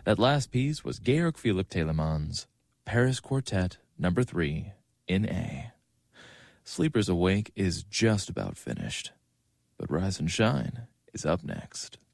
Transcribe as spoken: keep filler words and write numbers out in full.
That last piece was Georg Philipp Telemann's Paris Quartet number three in A. Sleepers Awake is just about finished, but Rise and Shine is up next.